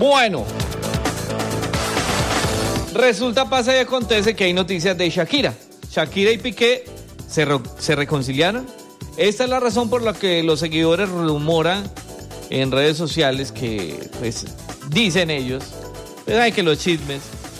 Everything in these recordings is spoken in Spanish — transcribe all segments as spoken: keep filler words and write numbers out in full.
Bueno, resulta, pasa y acontece que hay noticias de Shakira. Shakira y Piqué se, re- se reconciliaron. Esta es la razón por la que los seguidores rumoran en redes sociales que, pues, dicen ellos, pues hay que los chismes.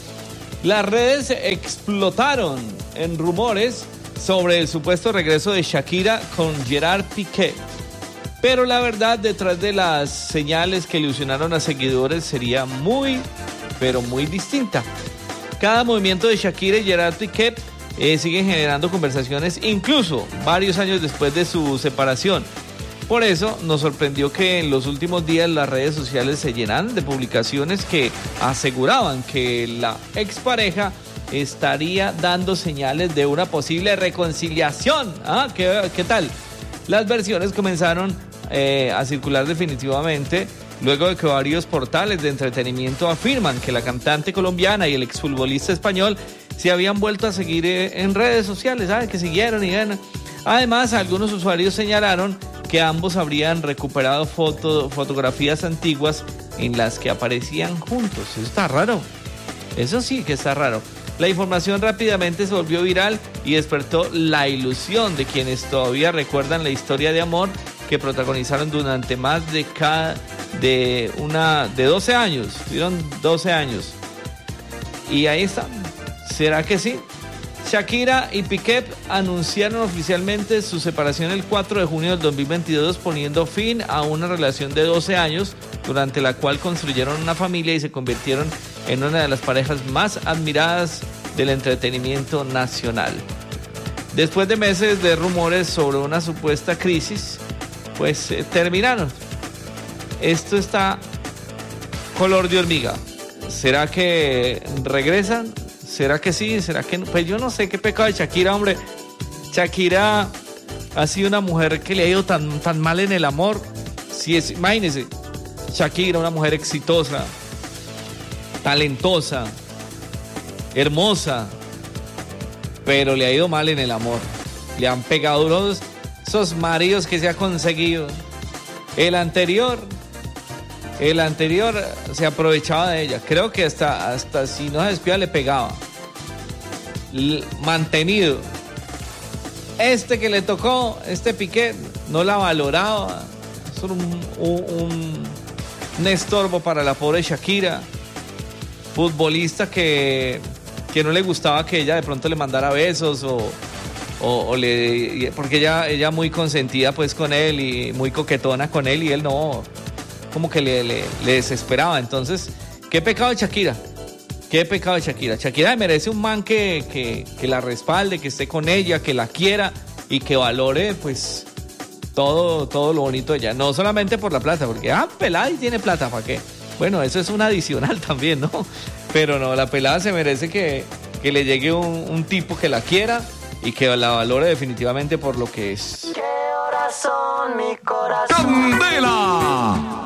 Las redes explotaron en rumores sobre el supuesto regreso de Shakira con Gerard Piqué. Pero la verdad, detrás de las señales que ilusionaron a seguidores sería muy, pero muy distinta. Cada movimiento de Shakira y Gerard Piqué eh, siguen generando conversaciones, incluso varios años después de su separación. Por eso nos sorprendió que en los últimos días las redes sociales se llenaran de publicaciones que aseguraban que la expareja estaría dando señales de una posible reconciliación. ¿Ah? ¿Qué, qué tal? Las versiones comenzaron eh, a circular definitivamente luego de que varios portales de entretenimiento afirman que la cantante colombiana y el exfutbolista español se habían vuelto a seguir eh, en redes sociales, ¿sabes? Que siguieron y ven. Además, algunos usuarios señalaron que ambos habrían recuperado foto, fotografías antiguas en las que aparecían juntos. Eso está raro. Eso sí que está raro. La información rápidamente se volvió viral y despertó la ilusión de quienes todavía recuerdan la historia de amor que protagonizaron durante más de cada, de una de doce años. Tuvieron doce años. Y ahí está. ¿Será que sí? Shakira y Piqué anunciaron oficialmente su separación el cuatro de junio del dos mil veintidós, poniendo fin a una relación de doce años, durante la cual construyeron una familia y se convirtieron en una de las parejas más admiradas del entretenimiento nacional. Después de meses de rumores sobre una supuesta crisis, pues eh, terminaron. Esto está color de hormiga. ¿Será que regresan? ¿Será que sí? ¿Será que no? Pues yo no sé qué pecado de Shakira, hombre. Shakira ha sido una mujer que le ha ido tan, tan mal en el amor. Si es, imagínense, Shakira, una mujer exitosa, talentosa, hermosa, pero le ha ido mal en el amor. Le han pegado duros esos maridos que se ha conseguido. El anterior, el anterior se aprovechaba de ella. Creo que hasta, hasta si no se despida le pegaba. L- mantenido. Este que le tocó, este Piqué, no la valoraba. Es un, un, un, un estorbo para la pobre Shakira. Futbolista que, que no le gustaba que ella de pronto le mandara besos o, o, o le, porque ella, ella muy consentida pues con él y muy coquetona con él, y él no, como que le, le, le desesperaba. Entonces, qué pecado de Shakira, qué pecado de Shakira. Shakira merece un man que, que, que la respalde, que esté con ella, que la quiera y que valore pues todo, todo lo bonito de ella, no solamente por la plata, porque ah, pelada y tiene plata, ¿para qué? Bueno, eso es un adicional también, ¿no? Pero no, la pelada se merece que, que le llegue un, un tipo que la quiera y que la valore definitivamente por lo que es. ¿Qué horas son, mi corazón? ¡Candela!